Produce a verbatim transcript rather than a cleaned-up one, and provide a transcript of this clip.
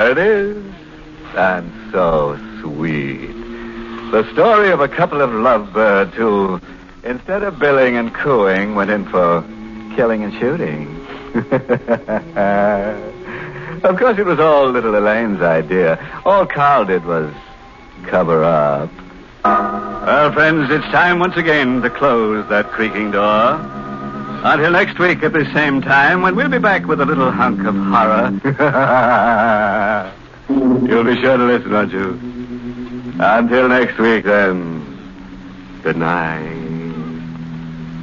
there it is. And so sweet. The story of a couple of lovebirds who, instead of billing and cooing, went in for killing and shooting. Of course, it was all little Elaine's idea. All Carl did was cover up. Well, friends, it's time once again to close that creaking door. Until next week at the same time, when we'll be back with a little hunk of horror. You'll be sure to listen, won't you? Until next week, then. Good night.